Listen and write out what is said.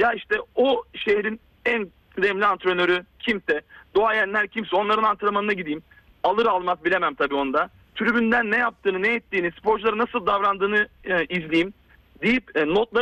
Ya işte o şehrin en kıdemli antrenörü kimse, duayenler kimse, onların antrenmanına gideyim. Alır almaz bilemem tabii onda. Tribünden ne yaptığını, ne ettiğini, sporculara nasıl davrandığını izleyeyim deyip notları